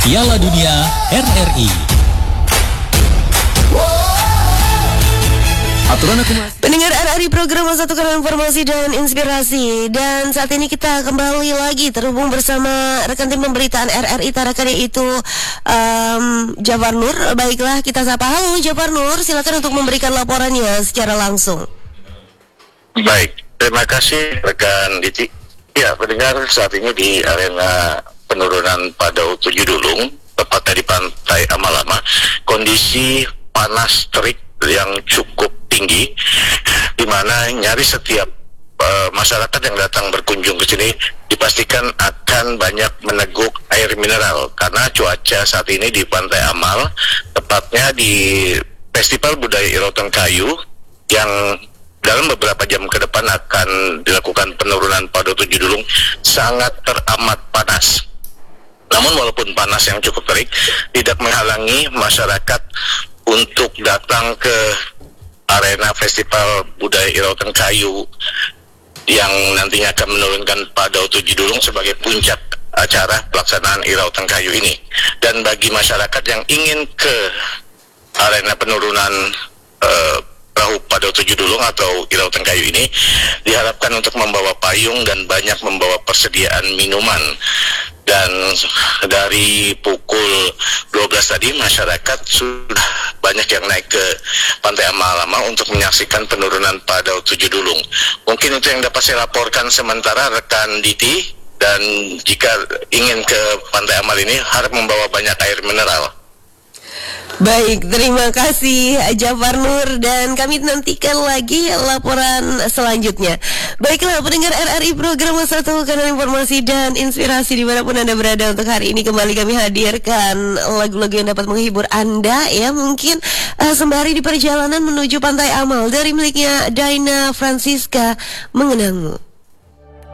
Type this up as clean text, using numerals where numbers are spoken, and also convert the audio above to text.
Piala Dunia RRI. Pendengar RRI, program Satukan Informasi dan Inspirasi. Dan saat ini kita kembali lagi terhubung bersama rekan tim pemberitaan RRI Tarakan, yaitu Jafar Nur. Baiklah, kita sapa. Halo Jafar Nur, silakan untuk memberikan laporannya secara langsung. Baik, terima kasih rekan Diti. Ya, pendengar, saat ini di arena penurunan Padau Tujuh Dulung, tepatnya di Pantai Amalama, kondisi panas terik yang cukup tinggi, di mana nyaris setiap masyarakat yang datang berkunjung ke sini dipastikan akan banyak meneguk air mineral karena cuaca saat ini di Pantai Amal, tepatnya di Festival Budaya Irautan Kayu, yang dalam beberapa jam ke depan akan dilakukan penurunan Padau Tujuh Dulung, sangat teramat panas. Namun walaupun panas yang cukup terik, tidak menghalangi masyarakat untuk datang ke arena Festival Budaya Irautan Kayu yang nantinya akan menurunkan Padau Tujuh Dulung sebagai puncak acara pelaksanaan Irautan Kayu ini. Dan bagi masyarakat yang ingin ke arena penurunan perahu Padau Tujuh Dulung atau Irautan Kayu ini, diharapkan untuk membawa payung dan banyak membawa persediaan minuman. Dan dari pukul 12 tadi masyarakat sudah banyak yang naik ke Pantai Amalama untuk menyaksikan penurunan Padau Tujuh Dulung. Mungkin itu yang dapat saya laporkan sementara rekan Diti, dan jika ingin ke Pantai Amal ini harap membawa banyak air mineral. Baik, terima kasih Jafar Nur, dan kami nantikan lagi laporan selanjutnya. Baiklah pendengar RRI, program Satukan Informasi dan Inspirasi dimanapun Anda berada. Untuk hari ini kembali kami hadirkan lagu-lagu yang dapat menghibur Anda, ya, mungkin sembari di perjalanan menuju Pantai Amal, dari miliknya Daina Francisca, Mengenangmu.